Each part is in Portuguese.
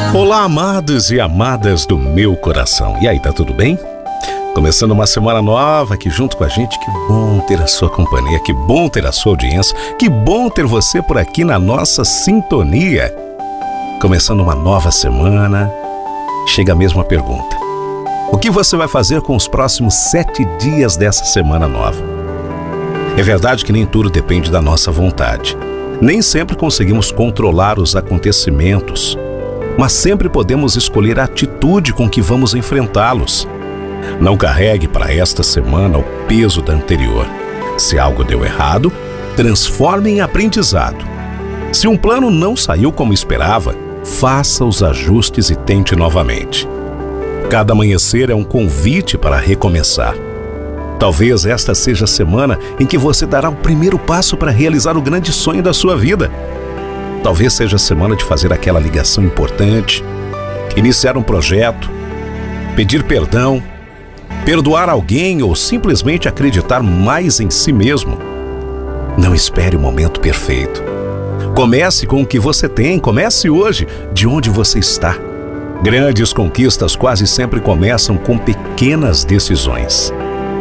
Olá, amados e amadas do meu coração. E aí, tá tudo bem? Começando uma semana nova aqui junto com a gente. Que bom ter a sua companhia, que bom ter a sua audiência, que bom ter você por aqui na nossa sintonia. Começando uma nova semana, chega a mesma pergunta: o que você vai fazer com os próximos 7 dias dessa semana nova? É verdade que nem tudo depende da nossa vontade. Nem sempre conseguimos controlar os acontecimentos, mas sempre podemos escolher a atitude com que vamos enfrentá-los. Não carregue para esta semana o peso da anterior. Se algo deu errado, transforme em aprendizado. Se um plano não saiu como esperava, faça os ajustes e tente novamente. Cada amanhecer é um convite para recomeçar. Talvez esta seja a semana em que você dará o primeiro passo para realizar o grande sonho da sua vida. Talvez seja a semana de fazer aquela ligação importante, iniciar um projeto, pedir perdão, perdoar alguém ou simplesmente acreditar mais em si mesmo. Não espere o momento perfeito. Comece com o que você tem, comece hoje, de onde você está. Grandes conquistas quase sempre começam com pequenas decisões.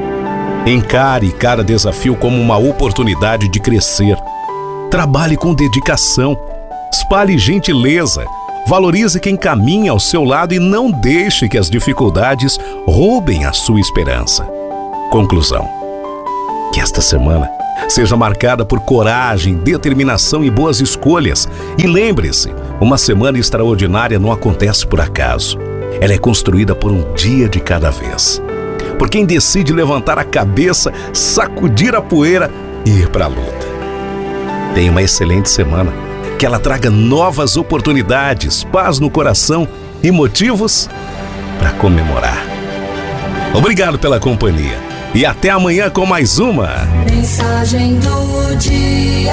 Encare cada desafio como uma oportunidade de crescer. Trabalhe com dedicação. Espalhe gentileza. Valorize quem caminha ao seu lado e não deixe que as dificuldades roubem a sua esperança. Conclusão: que esta semana seja marcada por coragem, determinação e boas escolhas. E lembre-se, uma semana extraordinária não acontece por acaso. Ela é construída por um dia de cada vez. Por quem decide levantar a cabeça, sacudir a poeira e ir para a luta. Tenha uma excelente semana. Que ela traga novas oportunidades, paz no coração e motivos para comemorar. Obrigado pela companhia e até amanhã com mais uma Mensagem do dia.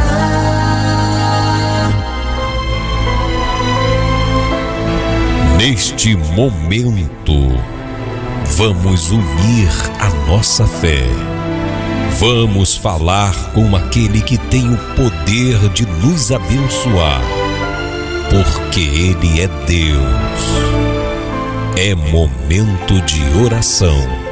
Neste momento, vamos unir a nossa fé. Vamos falar com aquele que tem o poder de nos abençoar, porque Ele é Deus. É momento de oração.